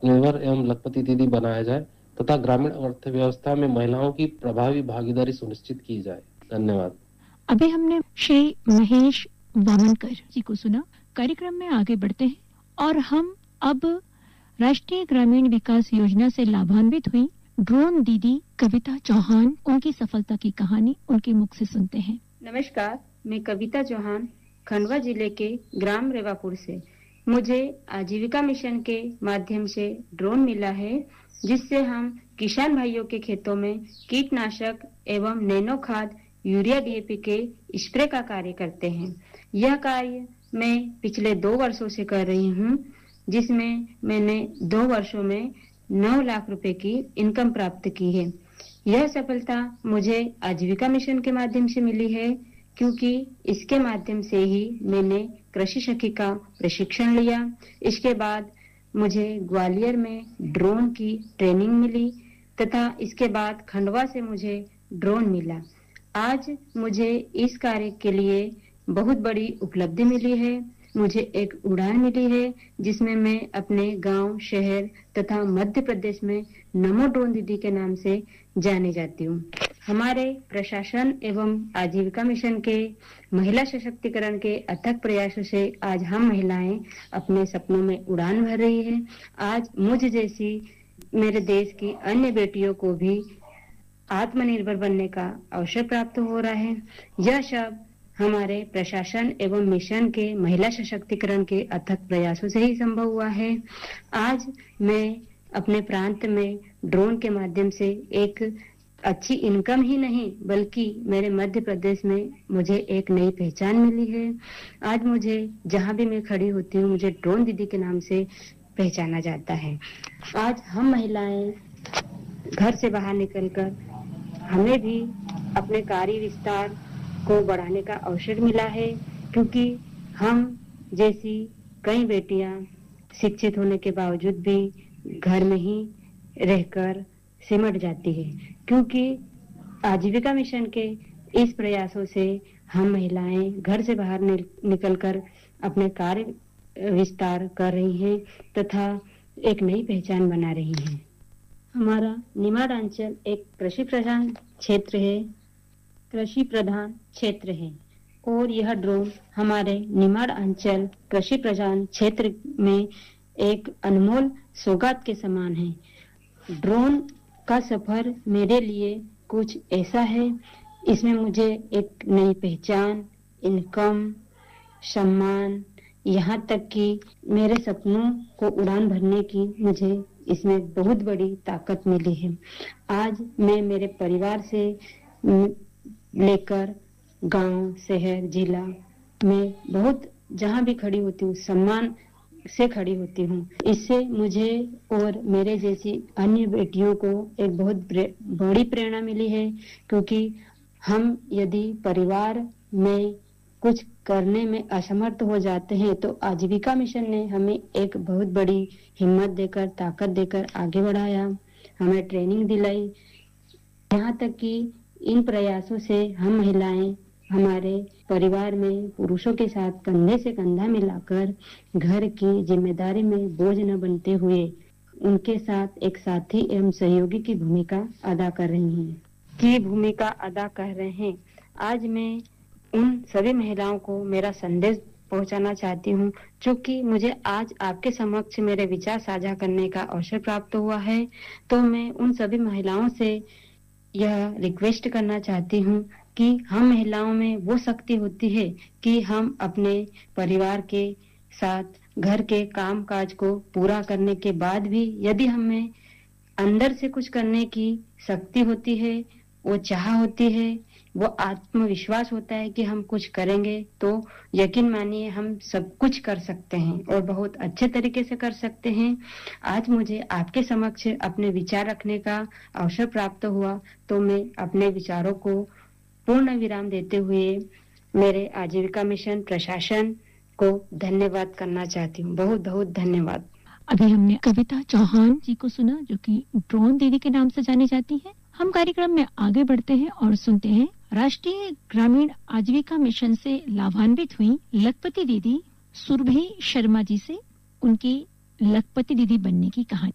आत्मनिर्भर एवं लखपति दीदी बनाया जाए तथा ग्रामीण अर्थव्यवस्था में महिलाओं की प्रभावी भागीदारी सुनिश्चित की जाए। धन्यवाद। अभी हमने श्री महेश वामनकर जी को सुना। कार्यक्रम में आगे बढ़ते हैं और हम अब राष्ट्रीय ग्रामीण विकास योजना से लाभान्वित हुई ड्रोन दीदी कविता चौहान, उनकी सफलता की कहानी उनके मुख से सुनते हैं। नमस्कार, मैं कविता चौहान, खंडवा जिले के ग्राम रेवापुर से। मुझे आजीविका मिशन के माध्यम से ड्रोन मिला है, जिससे हम किसान भाइयों के खेतों में कीटनाशक एवं नैनो खाद यूरिया डीएपी के स्प्रे का कार्य करते हैं। यह कार्य मैं पिछले 2 वर्षों से कर रही हूँ, जिसमें मैंने 2 वर्षों में 9 लाख रुपए की इनकम प्राप्त की है। यह सफलता मुझे आजीविका मिशन के माध्यम से मिली है, क्योंकि इसके माध्यम से ही मैंने कृषि सखी का प्रशिक्षण लिया। इसके बाद मुझे ग्वालियर में ड्रोन की ट्रेनिंग मिली तथा इसके बाद खंडवा से मुझे ड्रोन मिला। आज मुझे इस कार्य के लिए बहुत बड़ी उपलब्धि मिली है। मुझे एक उड़ान मिली है, जिसमें मैं अपने गांव, शहर तथा मध्य प्रदेश में नमो ड्रोन दीदी के नाम से जानी जाती हूँ। हमारे प्रशासन एवं आजीविका मिशन के महिला सशक्तिकरण के अथक प्रयासों से आज हम महिलाएं अपने सपनों में उड़ान भर रही हैं। आज मुझ जैसी मेरे देश की अन्य बेटियों को भी आत्मनिर्भर बनने का अवसर प्राप्त हो रहा है। यह सब हमारे प्रशासन एवं मिशन के महिला सशक्तिकरण के अथक प्रयासों से ही संभव हुआ है। आज मैं अपने प्रांत में ड्रोन के माध्यम से एक अच्छी इनकम ही नहीं, बल्कि मेरे मध्य प्रदेश में मुझे एक नई पहचान मिली है। आज मुझे जहां भी मैं खड़ी होती हूँ, मुझे ड्रोन दीदी के नाम से पहचाना जाता है। आज हम महिलाएं घर से बाहर निकलकर हमें भी अपने कार्य विस्तार को बढ़ाने का अवसर मिला है, क्योंकि हम जैसी कई बेटियां शिक्षित होने के बावजूद भी घर में ही रहकर सिमट जाती है। क्योंकि आजीविका मिशन के इस प्रयासों से हम महिलाएं घर से बाहर निकलकर अपने कार्य विस्तार कर रही हैं तथा एक नई पहचान बना रही हैं। हमारा निमाड़ अंचल एक कृषि प्रधान क्षेत्र है और यह ड्रोन हमारे निमाड़ अंचल कृषि प्रधान क्षेत्र में एक अनमोल सौगात के समान है। ड्रोन का सफर मेरे लिए कुछ ऐसा है, इसमें मुझे एक नई पहचान, इनकम, सम्मान, यहाँ तक कि मेरे सपनों को उड़ान भरने की मुझे इसमें बहुत बड़ी ताकत मिली है। आज मैं मेरे परिवार से लेकर गांव, शहर, जिला में बहुत जहां भी खड़ी होती हूँ सम्मान से खड़ी होती हूँ। इससे मुझे और मेरे जैसी अन्य बेटियों को एक बहुत बड़ी प्रेरणा मिली है, क्योंकि हम यदि परिवार में कुछ करने में असमर्थ हो जाते हैं तो आजीविका मिशन ने हमें एक बहुत बड़ी हिम्मत देकर, ताकत देकर आगे बढ़ाया, हमें ट्रेनिंग दिलाई। यहाँ तक कि इन प्रयासों से हम महिलाएं हमारे परिवार में पुरुषों के साथ कंधे से कंधा मिलाकर घर की जिम्मेदारी में बोझ न बनते हुए उनके साथ एक साथी एवं सहयोगी की भूमिका अदा कर रहे हैं। आज मैं उन सभी महिलाओं को मेरा संदेश पहुंचाना चाहती हूं, क्योंकि मुझे आज आपके समक्ष मेरे विचार साझा करने का अवसर प्राप्त हुआ है। तो मैं उन सभी महिलाओं से यह रिक्वेस्ट करना चाहती हूं कि हम महिलाओं में वो शक्ति होती है कि हम अपने परिवार के साथ घर के काम काज को पूरा करने के बाद भी यदि हमें अंदर से कुछ करने की शक्ति होती है, वो चाह होती है, वो आत्मविश्वास होता है कि हम कुछ करेंगे, तो यकीन मानिए हम सब कुछ कर सकते हैं और बहुत अच्छे तरीके से कर सकते हैं। आज मुझे आपके समक्ष अपने विचार रखने का अवसर प्राप्त हुआ, तो मैं अपने विचारों को पूर्ण विराम देते हुए मेरे आजीविका मिशन प्रशासन को धन्यवाद करना चाहती हूँ। बहुत बहुत धन्यवाद। अभी हमने कविता चौहान जी को सुना, जो कि ड्रोन दीदी के नाम से जानी जाती हैं। हम कार्यक्रम में आगे बढ़ते हैं और सुनते हैं राष्ट्रीय ग्रामीण आजीविका मिशन से लाभान्वित हुई लखपति दीदी सुरभि शर्मा जी से उनकी लखपति दीदी बनने की कहानी।